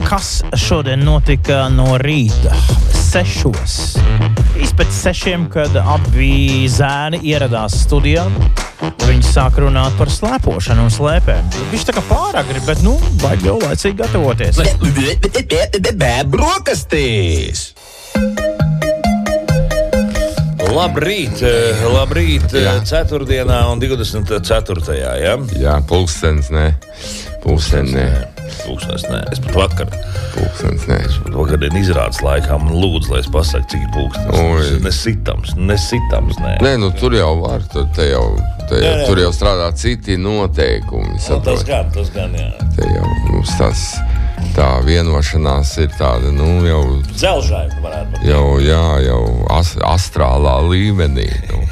kas šodien notika no rīta 6. Pēc 6, kad abi zēni ieradās studijā, viņi sāk runāt par slēpošanu un slēpēm. Viņš tā kā pāragri, bet, vajag jau laicīgi gatavoties. Brokastīs! Labrīt, ceturtdienā un 24. Ja? Jā, pulkstens, nē. Es pat vakar. Es pat vakardien izrādes laikā man lūdzu, lai es pasaku, cik ir pulkstens. Nesitams, nē. Nē, tur jau var, tur jau strādā citi noteikumi. Tas gan, jā. Te jau mums tā vienošanās ir tāda, jau... Dzelžaini varētu būt. Jau astrālā līmenī.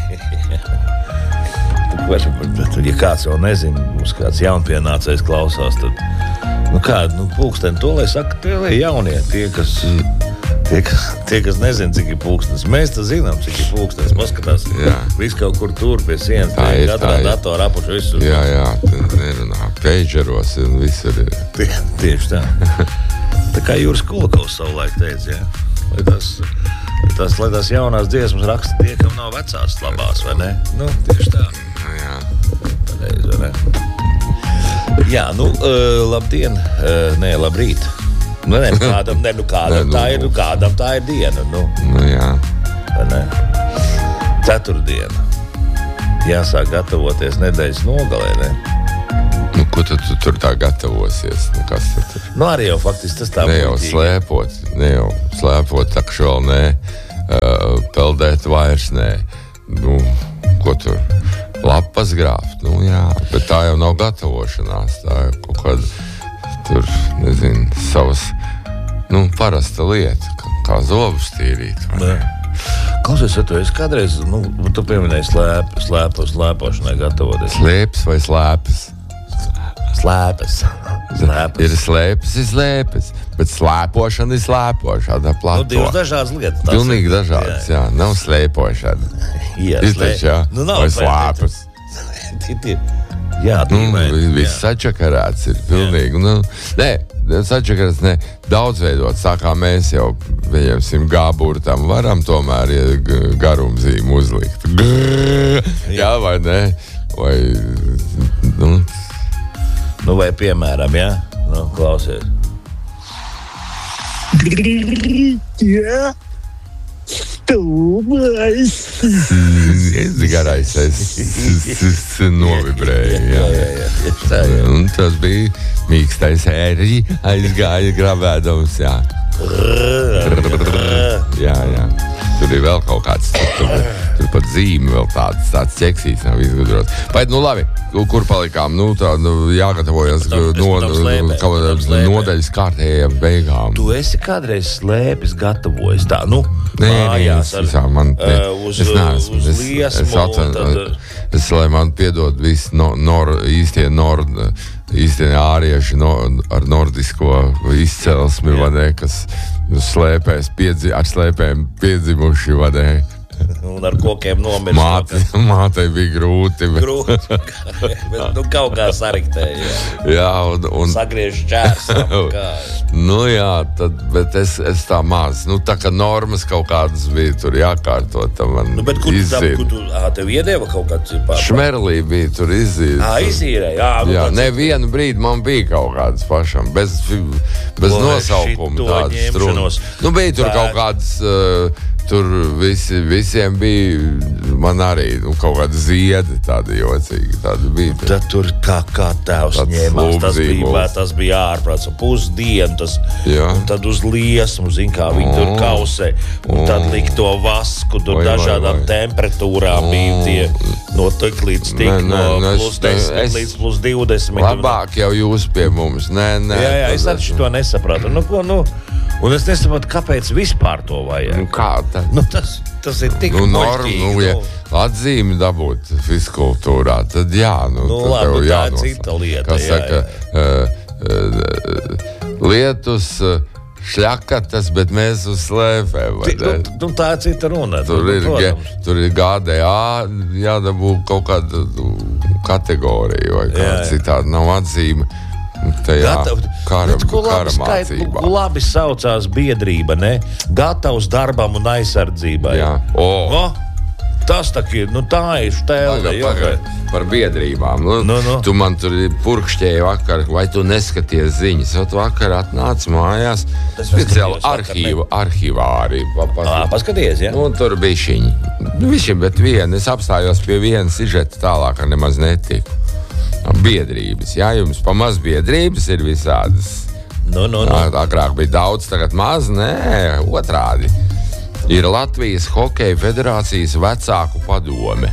Ja kāds jau nezina, mums kāds jaunpienācējs klausās, tad, pulksteni to, lai saka, tie jaunie, tie, kas nezina, cik ir pulkstenis. Mēs tā zinām, cik ir pulkstenis. Paskatās, viss kaut kur tur pie sienas, katrā datorā apuši visur. Jā, nerunā, pageros un visur ir. Tieši tā. Tā kā Jūras Kulakovs savulaik teica, lai tās jaunās dziesmas raksta tie, kam nav vecās labās, vai ne? Tieši tā. Jā. Pareiz, vai ne? Jā, labdien, labrīt. Kādam tā ir diena, Jā. Vai ne? Ceturtdiena. Jāsāk gatavoties nedēļas nogalē, ne? Ko tu tur tā gatavosies? Kas tad ir? Arī jau faktiski tas tā ne jau slēpot, tak vēl nē, peldēt vairs nē. Ko tur? Lapas grāft, jā. Bet tā jau nav gatavošanās, tā ir kaut kāda tur, nezinu, savas, parasta lieta, kā zobus tīrīt. Klausies, tu esi kādreiz, tu pieminēji slēpošanai gatavoties. Slēpes vai slēpes? Slēpes. Ir slēpes, bet slēpošana ir slēpošana. Divas dažādas lietas. Pilnīgi dažādas, jā. Nav slēpošana. Vai slēpes. Jā, viss sačakarēts ir pilnīgi. Sačakarēts ne daudzveidots, tā kā mēs jau, pieņemsim, gāburtam varam tomēr garumzīmu uzlikt. Jā, vai ne? Vai, vai piemēram, jā? Klausies. Jā. Stūmais. Garais, es novibrēju, jā. Un tas bija mīkstais ērģi, aizgāja gravēdams, jā. Jā. Tur ir vēl kaut kāds, tur pat zīme vēl tāds ķeksīts nav izgudrots. Bet, labi, kur palikām? Jāgatavojas nodaļas kārtējām beigām. Tu esi kādreiz slēpes gatavojis tā, mājās uz liesmu. Lai man piedod visi īstie ārieši ar nordisko izcelsmi, vai ne, kas ar slēpēm piedzimuši, vai ne. Un ar kokiem nomirst. Mātei bija grūti. Bet kaut kā sariktēja. Jā, un sagriež čērsam. Bet es tā maz. Tā kā normas kaut kādas bija tur jākārtot. Bet kur tev iedeva kaut kāds ir pār? Šmerlī bija tur izīrē. Izīrē, jā. Nevienu brīdi man bija kaut kādas pašam. Bez nosaukuma tādas strunas. Bija tur kaut kādas... Tur visiem bija, man arī kaut kāda ziedi tāda jocīga. Tāda bija. Tad tur kā tēvs ņēmās, tas bija ārprāts, pusdienu, un tad uz liesmu, kā viņi tur kausē, un tad likt to vasku, tur dažādām temperatūrām bija tie no tik līdz tik, no plus 10 līdz plus 20. Labāk jau jūs pie mums, nē. Jā, es arī to nesapratu. Un es nesaprotu, kāpēc vispār to vajag. Kā tad? Tas ir tik muļķīgi. Ja atzīmi dabūt fiskultūrā, tad jā. Labi, tā ir cita lieta. Kā saka, lietus šļakatas, bet mēs uz slēpēm. Tā ir cita runa. Tur ir GDA jādabū kaut kāda kategorija vai kā citādi nav atzīme. kara mācībā. Labi saucās biedrība, ne? Gatavs darbam un aizsardzībai. Jā. Tas tā ir, tā ir štēle. Par biedrībām. Tu man tur purkšķēji vakar, vai tu neskaties ziņas? Vakar atnāc mājās, speciāli arhivāri. Paskaties, jā? Tur bišķiņi, bet es apstājos pie viena sižeta tālāk, nemaz netiku. Biedrības, jā, jums pa maz biedrības ir visādas. Agrāk bija daudz, tagad maz, nē, otrādi. Ir Latvijas Hokeja federācijas vecāku padome.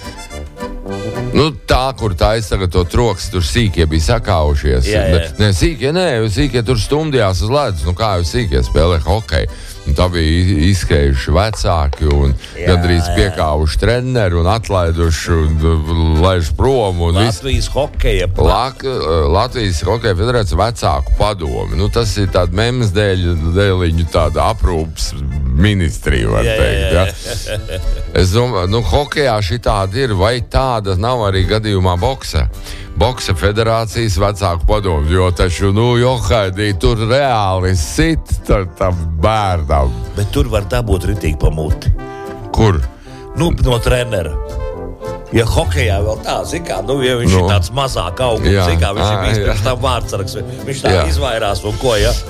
Tā, kur taisa tagad to troks, tur sīkie bija sakaušies. Sīkie tur stumdījās uz ledus. Kā jau sīkie spēlē hokeju. Tā bija izskrējuši vecāki un gandrīz piekāvuši treneri un atlaiduši un laiž prom. Latvijas Hokeja federācijas vecāku padomi. Tas ir tāda memes dēliņu tāda aprūpas ministrija, var teikt. Ja? Es domāju, hokejā šitāda ir, vai tāda nav arī gadījumā boksa? Boksa federācijas vecāku padomu, jo taču, Johaidī, tur reāli sit tam bērnam. Bet tur var dabūt ritīgi pa muti. Kur? No trenera. Ja hokejā vēl tā, ja viņš ir tāds mazāk augums, viņš ir bijis pirms tam vārdsargs, viņš tā izvairās un ko, ja?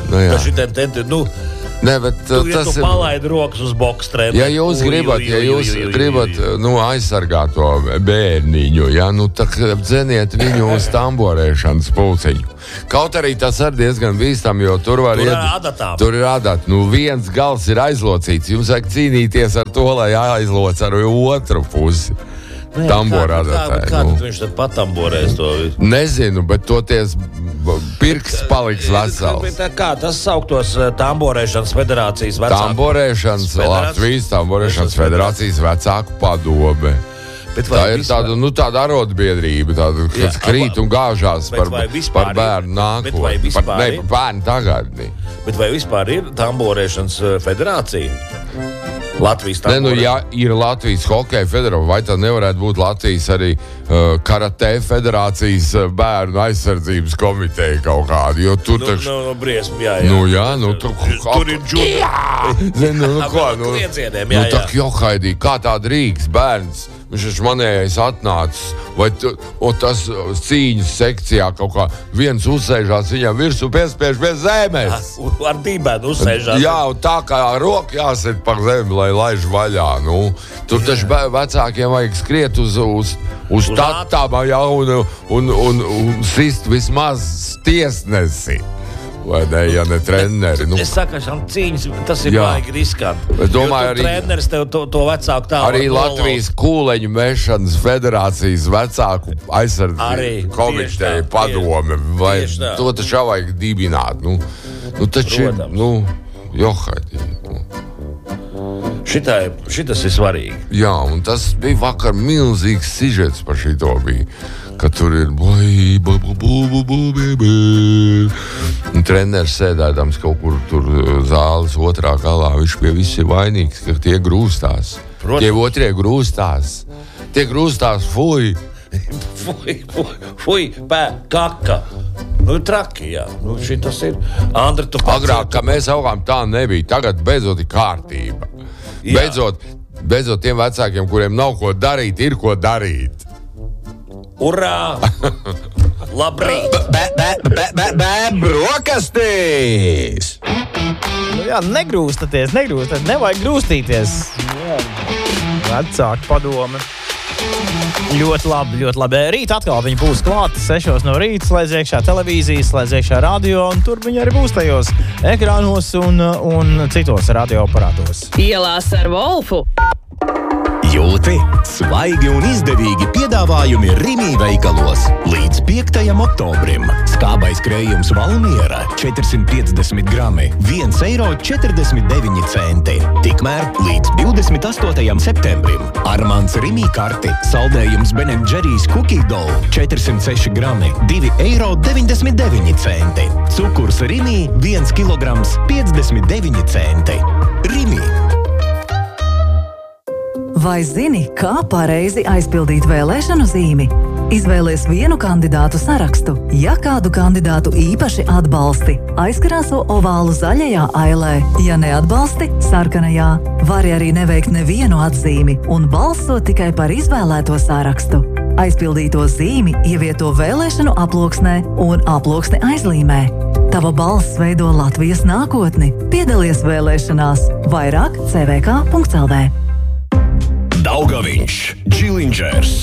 Ne, bet tu palaidi rokas uz boks treneru. Ja jūs gribat aizsargāt to bērniņu, tad dzeniet viņu uz tamborēšanas pulciņu. Kaut arī tas ir diezgan bīstam, jo tur var tur ir adatā. Viens gals ir aizlocīts. Jums vajag cīnīties ar to, lai aizloc ar otru pusi. Tamborā adatā. Kā viņš tad patamborēs to visu? Nezinu, bet toties pirks paliks vesels. Tas sauktos Tamborēšanas federācijas Latvijas Tamborēšanas federācijas vecāku padome. Tā ir tāda arotbiedrība, kas krīt un gāžās par bērnu nākotni. Par bērnu tagadni. Bet vai vispār ir Tamborēšanas federācija? Latvijas tamborēšanas. Ja ir Latvijas Hokeja federācija, vai tad nevarētu būt Latvijas arī karate federācijas bērnu aizsardzības komiteja kaut kāda? Jo tur briesmi, jā. Tur ir kliecieniem, jā. Johaidī, kā tāda Rīgas bērns, viņš manējais atnācis, vai tas cīņas sekcijā kaut kā viens uzsēžās viņam virsū piespiež pie zemes. Ar dībēnu uzsēžās. Jā, un tā kā roka jāsit par zemi, lai laiž vaļā. Tur taču vecākiem vajag skriet uz tatām, un sist vismaz tiesnesi. Vai ne, ja ne treneri. Es saku, cīņas, tas ir baigi riskanti. Es domāju, arī treneris tev to vecāku tā. Arī Latvijas kūleņu mešanas federācijas vecāku aizsardzību komiteja padome. Vai to taču vajag dibināt. Taču, Johaidī. Šitas ir svarīgi. Jā, un tas bija vakar milzīgs sižets par šito bija. Ka tur ir un treneris sēdēdams kaut kur tur zāles otrā galā, viņš pie viss ir vainīgs, ka tie grūstās. Protams. Tie otrie grūstās. Tie grūstās, fuj, kaka. Traki, jā. Šitas ir. Andri, tu pats. Agrāk, ka mēs augām, tā nebija. Tagad beidzot ir kārtība. Beidzot tiem vecākiem, kuriem nav ko darīt, ir ko darīt. Urā! Labrīt! Brokastīs! Negrūstaties, nevajag grūstīties. Vecāki padome. Ļoti labi. Rīt atkal viņi būs klāti 6 no rīta, slēdz iekšā televīzijas, slēdz iekšā radio, un tur viņi arī būs tajos ekrānos un citos radioaparātos. Ielās ar Volfu. Jūti, svaigi un izdevīgi piedāvājumi Rimi veikalos. Līdz 5. oktobrim skābais krējums Valmiera 450 grami 1,49 eiro. Tikmēr līdz 28. septembrim Armands Rimi karti saldējums Ben & Jerry's Cookie Dough 406 grami 2,99 eiro. Cukurs Rimi 1 kilograms 59 centi. Rimi. Vai zini, kā pareizi aizpildīt vēlēšanu zīmi? Izvēlies vienu kandidātu sarakstu. Ja kādu kandidātu īpaši atbalsti, aizkrāso ovālu zaļajā ailē. Ja neatbalsti, sarkanajā. Vari arī neveikt nevienu atzīmi un balso tikai par izvēlēto sarakstu. Aizpildīto zīmi ievieto vēlēšanu aploksnē un aploksni aizlīmē. Tava balss veido Latvijas nākotni. Piedalies vēlēšanās. Vairāk cvk.lv. Daugaviņš, Džilindžers.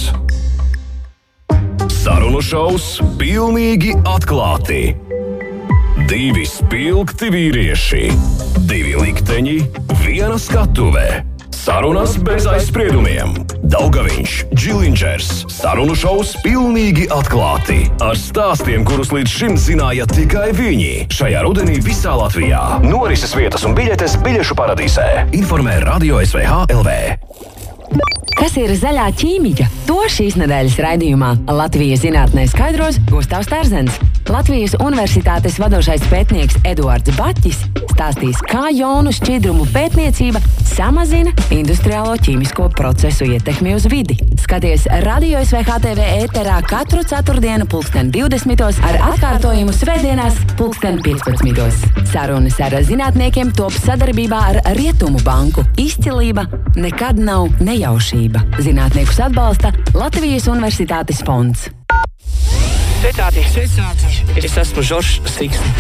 Sarunu šovs pilnīgi atklāti. 2 spilgti vīrieši, 2 likteņi, 1 skatuve. Sarunas bez aizspriedumiem. Daugaviņš, Džilindžers. Sarunu šovs pilnīgi atklāti. Ar stāstiem, kurus līdz šim zināja tikai viņi. Šajā rudenī visā Latvijā. Norises vietas un biļetes Biļešu paradīzē. Informē Radio SVH LV. Kas ir zaļā ķīmija? To šīs nedēļas raidījumā Latvijas zinātnē skaidros Gustavs Terzens. Latvijas Universitātes vadošais pētnieks Eduards Baķis stāstīs, kā jonu šķidrumu pētniecība samazina industriālo ķīmisko procesu ietekmi uz vidi. Skaties Radio SVH TV ēterā katru ceturtdienu 20:20 ar atkārtojumu svētdienās 15:00. Sarunas ar zinātniekiem top sadarbībā ar Rietumu banku. Izcilība nekad nav nejaušība. Zinātniekus atbalsta Latvijas Universitātes fonds. Sveicināti! Es esmu Žoržs Siksnis.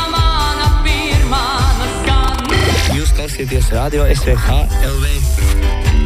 Jūs klausieties Radio SVH LV.